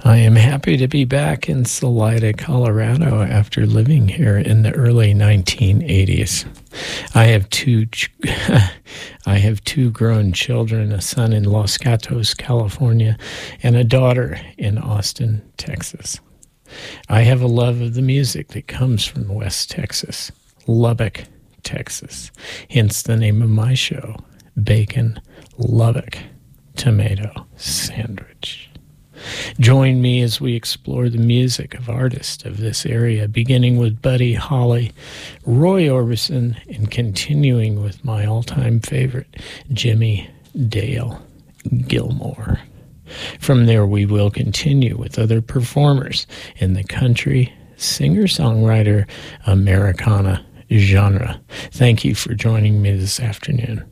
I am happy to be back in Salida, Colorado after living here in the early 1980s. I have two grown children, a son in Los Gatos, California, and a daughter in Austin, Texas. I have a love of the music that comes from West Texas, Lubbock, Texas, hence the name of my show, Bacon Lubbock Tomato Sandwich. Join me as we explore the music of artists of this area, beginning with Buddy Holly, Roy Orbison, and continuing with my all-time favorite, Jimmy Dale Gilmore. From there, we will continue with other performers in the country, singer-songwriter, Americana genre. Thank you for joining me this afternoon.